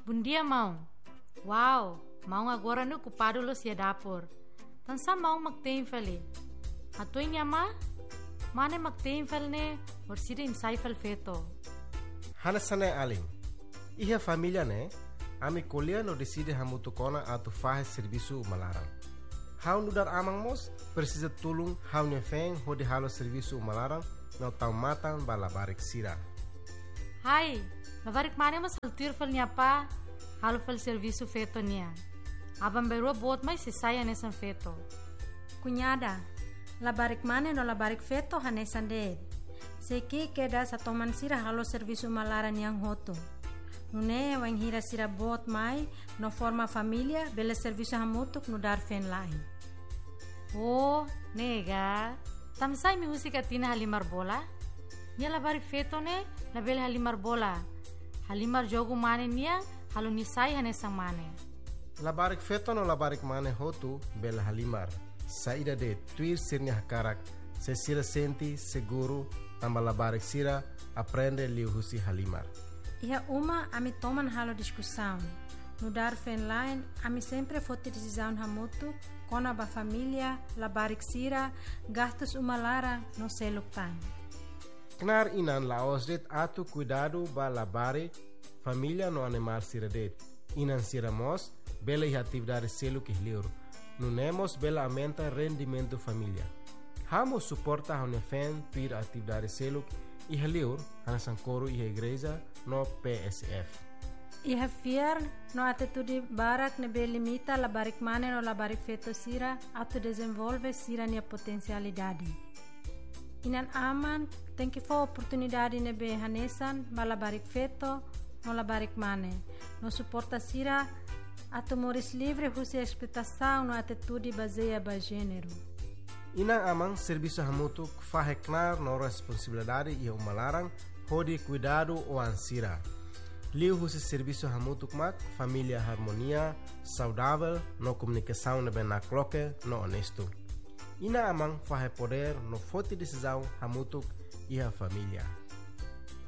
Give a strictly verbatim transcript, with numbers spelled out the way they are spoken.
Bom dia, mão. Uau, mão agora no ocupado lo sia dapur. Tansa mão magtein fali. Atoy niya ma? Mane magtein fal ne orsida insai fal feto. Hanasane aling. Iha família ne, ami colher no decide hamutu kona atu fahe serviço malaram. Hau nudar amang mos precisa tulung hau ne feng hodi halo serviço malaram no tau matan balabarik sira. Hai, labarik mane mas haltir fal niya pa halo fal serviço feto niya. Abang berua bot mai se saya nesan feto. Cunhada, labarik mane no labarik feto hanesan de. Seki queda sa toman sira halo serviço malaran yang hoto. Nune wang hira sira bot mai no forma família bela serviço hamutuk no dar fen lain. Oh, nega. Tamsay mi musika tina halimar bola? Nia labarik feto ne la bela halimar bola. Halimar jogo mane nia halo nisai hanesang mane. Labarik feto no labarik mane hotu bela halimar. Saída de tuir sirnya hakarak. Se sira senti seguro tamba labarik sira aprende liu husi halimar. Iha uma ami toman halo discussão. No dar fen line, ami sempre fote decisão hamutu, kona ba família, labarik sira, gastos uma lara no seluk time. Knar inan laos det atu cuidado ba labari família no animal sira det. Inan sira mos, bela iha atividade seluk ihliur. No nemos bela aumenta rendimento família. Hamo suporta hone fen pir atividade seluk ihliur, hanasan coro iha igreja no P S F. Iha fiar no atitude barak nebe limita labarik mane no labarik feto sira atu desenvolve sira nia potencialidade. Inan aman tem que for oportunidade nebe hanesan ba labarik feto no labarik mane. No suporta sira atu moris livre husi expectação no atitude baseia ba gênero. Inang amang serviço hamutu fahe knar no responsabilidade e umalarang hodi cuidado o ansira. Liu husi serviço hamutuk mak família harmonia, saudável, no comunicação nebe na cloque, no honesto. Ina amang fahe poder no forte decisão hamutuk e a família.